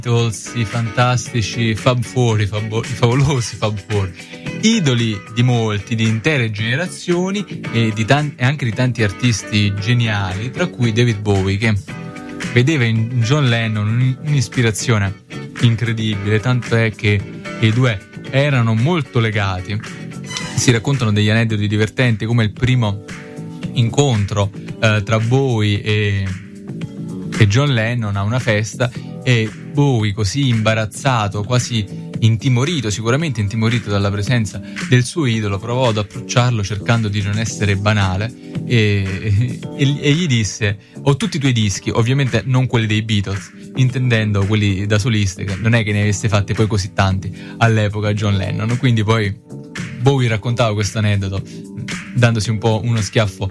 i fantastici Fab Four, i favolosi Fab Four, idoli di molti, di intere generazioni e anche di tanti artisti geniali, tra cui David Bowie, che vedeva in John Lennon un'ispirazione incredibile, tanto è che i due erano molto legati. Si raccontano degli aneddoti divertenti, come il primo incontro tra Bowie e John Lennon a una festa, e Bowie, così imbarazzato, quasi intimorito, sicuramente intimorito dalla presenza del suo idolo, provò ad approcciarlo cercando di non essere banale e gli disse: ho tutti i tuoi dischi, ovviamente non quelli dei Beatles, intendendo quelli da soliste, che non è che ne avesse fatti poi così tanti all'epoca John Lennon. Quindi poi Bowie raccontava questo aneddoto dandosi un po' uno schiaffo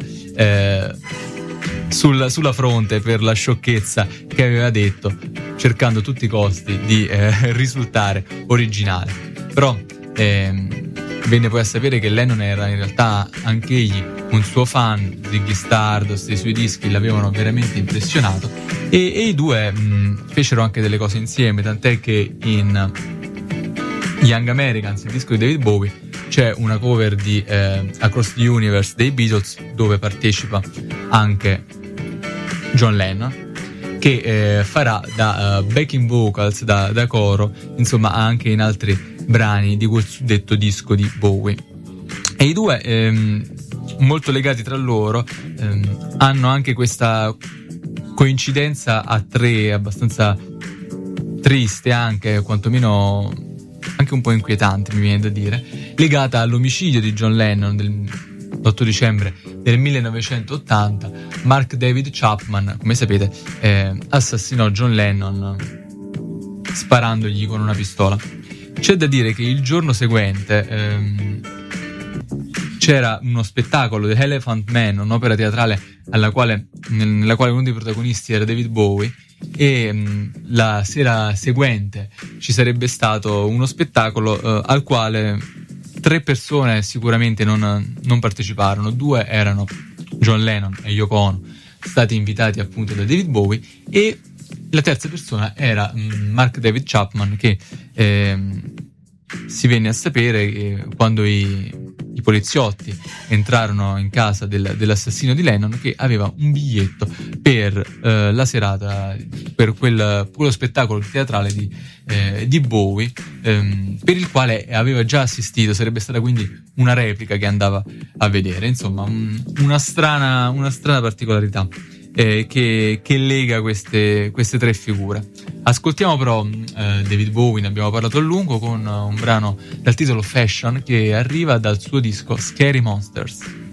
sulla fronte per la sciocchezza che aveva detto, cercando a tutti i costi di risultare originale. Però venne poi a sapere che Lennon era in realtà anch'egli un suo fan. Ziggy Stardust e i suoi dischi l'avevano veramente impressionato, e i due fecero anche delle cose insieme, tant'è che in Young Americans, il disco di David Bowie, c'è una cover di Across the Universe dei Beatles, dove partecipa anche John Lennon, che farà da backing vocals, da coro, insomma anche in altri brani di quel suddetto disco di Bowie. E i due, molto legati tra loro, hanno anche questa coincidenza a tre abbastanza triste, anche quantomeno anche un po' inquietante, mi viene da dire, legata all'omicidio di John Lennon l'8 dicembre del 1980. Mark David Chapman, come sapete, assassinò John Lennon sparandogli con una pistola. C'è da dire che il giorno seguente c'era uno spettacolo, The Elephant Man, un'opera teatrale nella quale uno dei protagonisti era David Bowie, e la sera seguente ci sarebbe stato uno spettacolo al quale 3 persone sicuramente non parteciparono. 2 erano John Lennon e Yoko Ono, stati invitati appunto da David Bowie, e la terza persona era Mark David Chapman, che si venne a sapere che quando i poliziotti entrarono in casa dell'assassino di Lennon, che aveva un biglietto per la serata, per quello spettacolo teatrale di Bowie, per il quale aveva già assistito. Sarebbe stata quindi una replica che andava a vedere. Insomma, una strana particolarità che lega queste 3 figure. Ascoltiamo però David Bowie, ne abbiamo parlato a lungo, con un brano dal titolo Fashion, che arriva dal suo disco Scary Monsters.